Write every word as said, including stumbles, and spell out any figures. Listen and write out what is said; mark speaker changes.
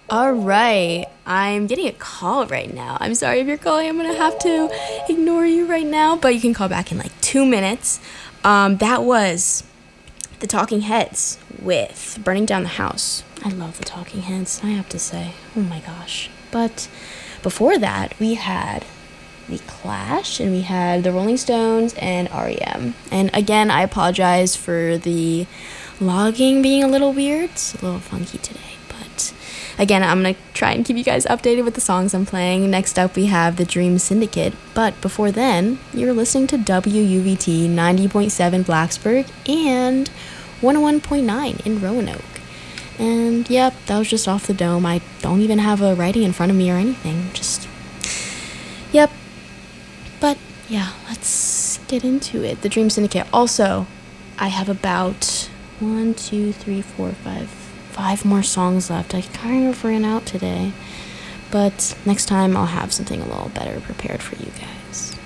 Speaker 1: All right, I'm getting a call right now. I'm sorry if you're calling. I'm gonna have to ignore you right now, but you can call back in like two minutes. Um, that was the Talking Heads with Burning Down the House. I love the Talking Heads, I have to say. Oh my gosh. But before that, we had The Clash and we had the Rolling Stones and R E M. And again, I apologize for the logging being a little weird. It's a little funky today. But again, I'm going to try and keep you guys updated with the songs I'm playing. Next up, we have the Dream Syndicate. But before then, you're listening to W U V T ninety point seven Blacksburg and one oh one point nine in Roanoke. And yep, that was just off the dome. I don't even have a writing in front of me or anything. Just, yep. But yeah, let's get into it. The Dream Syndicate. Also, I have about one, two, three, four, five, five more songs left. I kind of ran out today. But next time I'll have something a little better prepared for you guys.